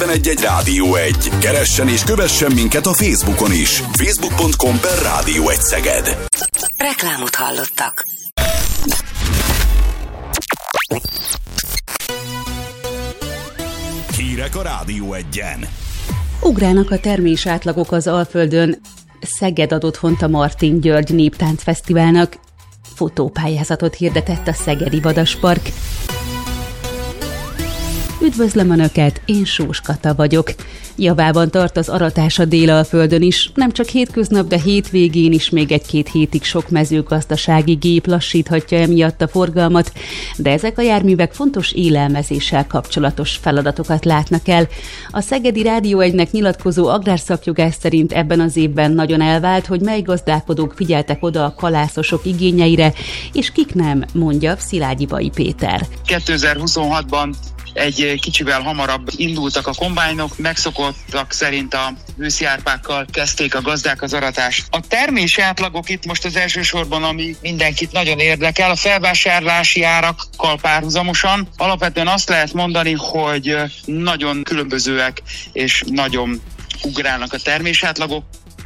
egy Rádió 1. Keressen és kövessen minket a Facebookon is. Facebook.com/Rádió 1 Szeged. Reklámot hallottak. Hírek a Rádió 1-en. Ugrálnak a termés átlagok az Alföldön. Szeged ad otthont a Martin György Néptáncfesztiválnak. Fotópályázatot hirdetett a Szegedi Vadaspark. Üdvözlöm Önöket, én Sós Kata vagyok. Javában tart az aratás a Dél-Alföldön is, nem csak hétköznap, de hétvégén is még 1-2 hétig sok mezőgazdasági gép lassíthatja emiatt a forgalmat, de ezek a járművek fontos élelmezéssel kapcsolatos feladatokat látnak el. A Szegedi Rádió 1-nek nyilatkozó agrárszakjogász szerint ebben az évben nagyon elvált, hogy mely gazdálkodók figyeltek oda a kalászosok igényeire, és kik nem, mondja Szilágyi Bai Péter. 2026-ban egy kicsivel hamarabb indultak a kombájnok, megszokottak szerint a őszjárpákkal kezdték a gazdák az aratást. A termési átlagok itt most az elsősorban, ami mindenkit nagyon érdekel, a felvásárlási árakkal párhuzamosan. Alapvetően azt lehet mondani, hogy nagyon különbözőek és nagyon ugrálnak a termési átlagok.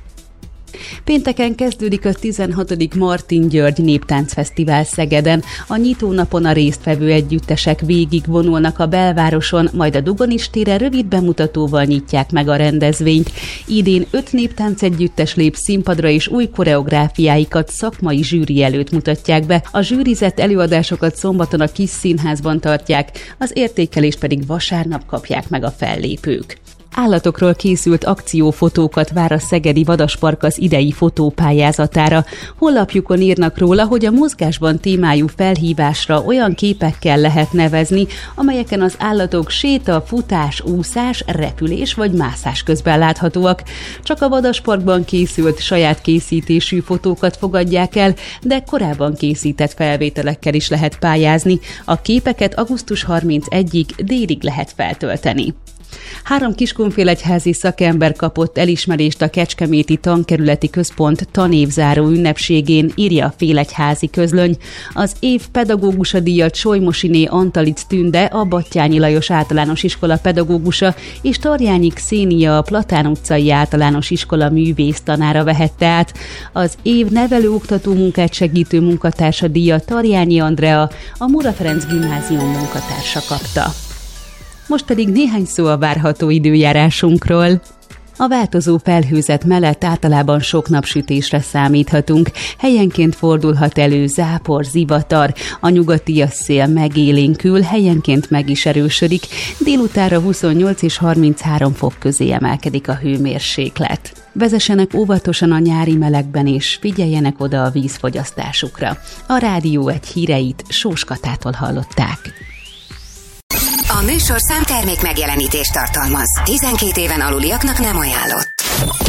Pénteken kezdődik a 16. Martin György Néptáncfesztivál Szegeden. A nyitónapon a résztvevő együttesek végigvonulnak a belvároson, majd a Dugonis téren rövid bemutatóval nyitják meg a rendezvényt. Idén 5 néptánc együttes lép színpadra, és új koreográfiáikat szakmai zsűri előtt mutatják be. A zsűrizett előadásokat szombaton a Kis Színházban tartják, az értékelést pedig vasárnap kapják meg a fellépők. Állatokról készült akciófotókat vár a Szegedi Vadaspark az idei fotópályázatára. Honlapjukon írnak róla, hogy a mozgásban témájú felhívásra olyan képekkel lehet nevezni, amelyeken az állatok séta, futás, úszás, repülés vagy mászás közben láthatóak. Csak a Vadasparkban készült saját készítésű fotókat fogadják el, de korábban készített felvételekkel is lehet pályázni. A képeket augusztus 31-ig délig lehet feltölteni. 3 Kiskunfélegyházi szakember kapott elismerést a Kecskeméti Tankerületi Központ tanévzáró ünnepségén, írja a Félegyházi Közlöny. Az év pedagógusa díjat Solymosiné Antalic Tünde, a Battyányi Lajos Általános Iskola pedagógusa, és Tarjányi Xénia, a Platán utcai Általános Iskola művésztanára vehette át. Az év nevelőoktató munkát segítő munkatársa díjat Tarjányi Andrea, a Móra Ferenc Gimnázium munkatársa kapta. Most pedig néhány szó a várható időjárásunkról. A változó felhőzet mellett általában sok napsütésre számíthatunk. Helyenként fordulhat elő zápor, zivatar, a nyugatias szél megélénkül, helyenként meg is erősödik. Délutánra 28 és 33 fok közé emelkedik a hőmérséklet. Vezessenek óvatosan a nyári melegben, és figyeljenek oda a vízfogyasztásukra. A Rádió 1 híreit Sós Katától hallották. A műsorszám termék megjelenítést tartalmaz. 12 éven aluliaknak nem ajánlott.